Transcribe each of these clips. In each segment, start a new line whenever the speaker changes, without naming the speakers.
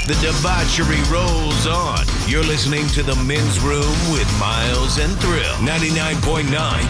The debauchery rolls on. You're listening to The Men's Room with Miles and Thrill. 99.9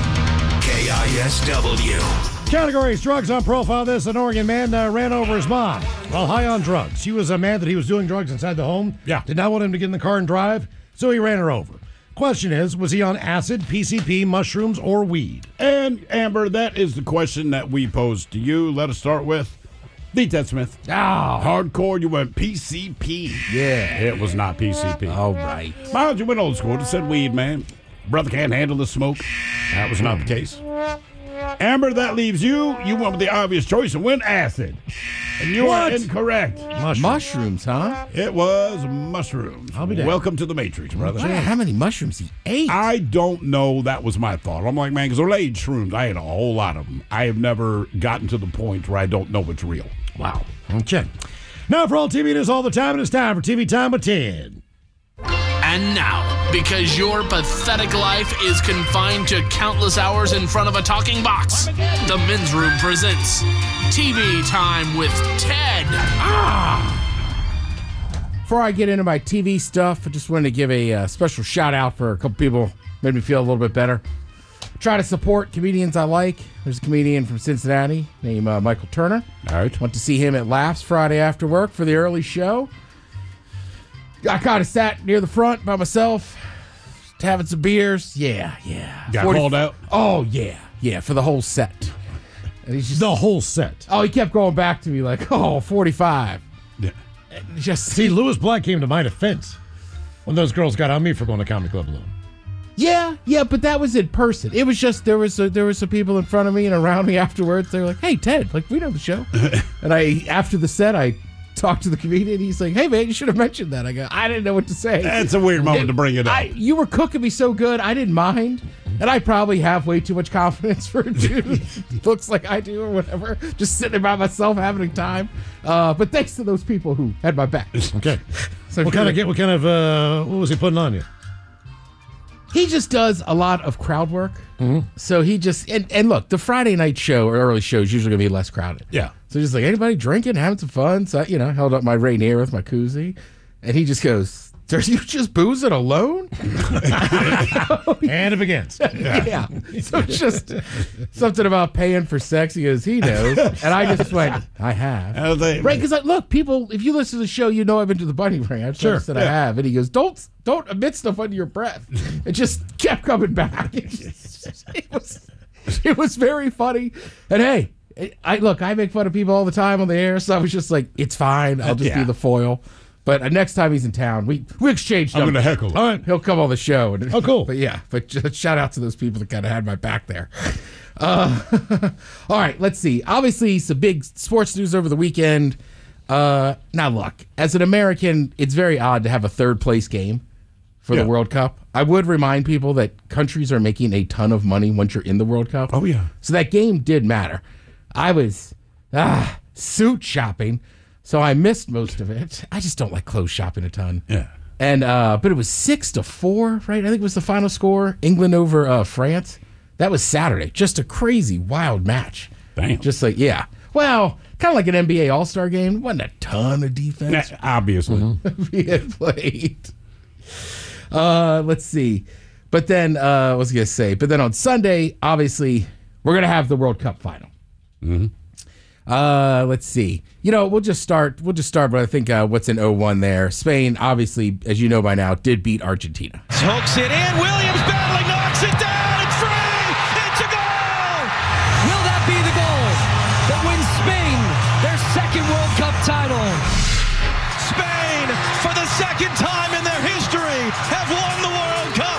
KISW.
Categories: drugs on profile. This an Oregon man ran over his mom while high on drugs. She was a man that he was doing drugs inside the home.
Yeah.
Did not want him to get in the car and drive, so he ran her over. Question is, was he on acid, PCP, mushrooms, or weed?
And, Amber, that is the question that we posed to you. Let us start with the Ted Smith. Hardcore, you went PCP.
Yeah.
It was not PCP.
All right.
Miles, you went old school. It said weed, man. Brother can't handle the smoke. That was not the case. Amber, that leaves you. You went with the obvious choice and went acid. And you are incorrect.
Mushrooms, huh?
It was mushrooms.
I'll be damned.
Welcome to the Matrix, brother.
Wow, how many mushrooms he ate?
I don't know. That was my thought. I'm like, man, because they're laid shrooms. I ate a whole lot of them. I have never gotten to the point where I don't know what's real.
Wow. Okay. Now for all TV news all the time, it is time for TV Time with Ted.
And now, because your pathetic life is confined to countless hours in front of a talking box, the Men's Room presents TV Time with Ted.
Before I get into my TV stuff, I just wanted to give a special shout out for a couple people. Made me feel a little bit better. Try to support comedians I like. There's a comedian from Cincinnati named Michael Turner.
All right.
Went to see him at Laughs Friday after work for the early show. I kind of sat near the front by myself, having some beers. Yeah.
Got called out?
Oh, yeah, for the whole set. And he's just,
The whole set.
he kept going back to me like, 45.
Yeah.
And just
See, Lewis Black came to my defense when those girls got on me for going to Comedy Club alone.
Yeah, but that was in person. It was just there was some people in front of me and around me afterwards. They were like, "Hey, Ted, like we know the show." And after the set, I talked to the comedian. He's like, "Hey, man, you should have mentioned that." I go, "I didn't know what to say."
That's a weird moment to bring it up.
You were cooking me so good, I didn't mind. And I probably have way too much confidence for a dude who looks like I do or whatever. Just sitting there by myself having a time. But thanks to those people who had my back.
Okay.
So
What was he putting on you?
He just does a lot of crowd work. Mm-hmm. So he just, and look, the Friday night show or early show is usually going to be less crowded.
Yeah.
So just like, anybody drinking, having some fun? So, held up my Rainier with my koozie. And he just goes, "Are you just boozing alone?"
And it begins.
Yeah. So it's just something about paying for sex. He goes, he knows. And I just went, I have. Right, because look, people, if you listen to the show, I've been to the bunny ranch.
Sure.
I said I have. And he goes, don't emit stuff under your breath. It just kept coming back. It was very funny. And hey, I make fun of people all the time on the air, so I was just like, it's fine. I'll just be the foil. But next time he's in town, we exchanged numbers.
I'm going to heckle.
All right.
He'll come on the show.
Oh, cool.
But just shout out to those people that kind of had my back there. All right, let's see. Obviously, some big sports news over the weekend. Now, look, as an American, it's very odd to have a third-place game for the World Cup. I would remind people that countries are making a ton of money once you're in the World Cup.
Oh, yeah.
So that game did matter. I was suit shopping, so I missed most of it. I just don't like clothes shopping a ton.
Yeah.
And but it was 6-4, right? I think it was the final score. England over France. That was Saturday. Just a crazy, wild match.
Damn.
Just like, well, kind of like an NBA All-Star game. Wasn't a ton of defense
Obviously.
being played. Let's see. But then, what was I going to say? But then on Sunday, obviously, we're going to have the World Cup final.
Mm-hmm.
Let's see. We'll just start, but I think what's in 0-1 there. Spain, obviously, as you know by now, did beat Argentina.
Hooks it in. Williams battling, knocks it down. It's free. It's a goal. Will that be the goal that wins Spain their second World Cup title? Spain, for the second time in their history, have won the World Cup.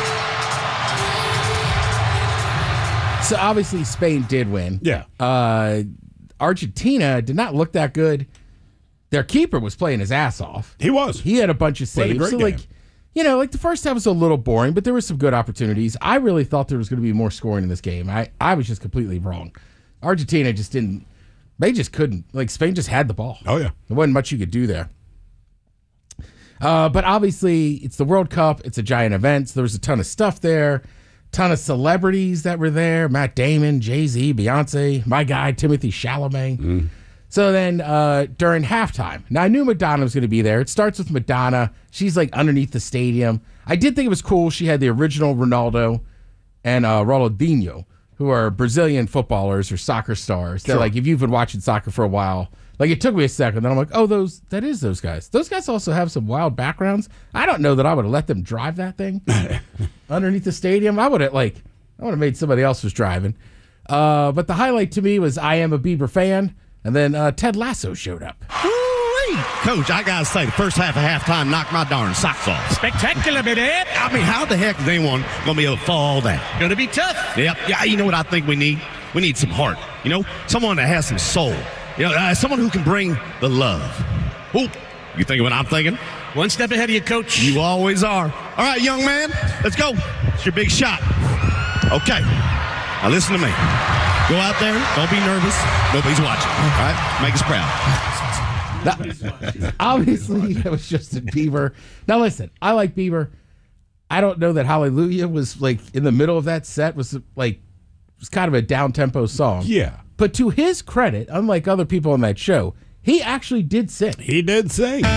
So obviously, Spain did win.
Yeah.
Argentina did not look that good. Their keeper was playing his ass off.
He was.
He had a bunch of
Played a
saves.
great
So,
game.
the first half was a little boring, but there were some good opportunities. I really thought there was going to be more scoring in this game. I was just completely wrong. Argentina just didn't. They just couldn't. Spain just had the ball.
Oh, yeah.
There wasn't much you could do there. But obviously, it's the World Cup. It's a giant event. So there was a ton of stuff there. Ton of celebrities that were there. Matt Damon, Jay-Z, Beyonce, my guy, Timothy Chalamet. So then during halftime, now I knew Madonna was going to be there. It starts with Madonna. She's like underneath the stadium. I did think it was cool. She had the original Ronaldo and Ronaldinho, who are Brazilian footballers or soccer stars. They're like, if you've been watching soccer for a while, like it took me a second. Then I'm like, oh, that is those guys. Those guys also have some wild backgrounds. I don't know that I would have let them drive that thing underneath the stadium. I would have made somebody else was driving. But the highlight to me was I am a Bieber fan. And then Ted Lasso showed up.
Coach, I got to say, the first half of halftime knocked my darn socks off.
Spectacular, baby.
I mean, how the heck is anyone going to be able to fall that?
Going to be tough.
Yep. Yeah, you know what I think we need? We need some heart. You know, someone that has some soul. You know, someone who can bring the love. Ooh, you thinking what I'm thinking?
One step ahead of you, Coach.
You always are. All right, young man, let's go. It's your big shot. Okay. Now listen to me. Go out there. Don't be nervous. Nobody's watching. All right? Make us proud.
Obviously, it was Justin Bieber. Now, listen, I like Bieber. I don't know that Hallelujah was like in the middle of that set was kind of a down-tempo song.
Yeah.
But to his credit, unlike other people on that show, he actually did sing.
He did sing.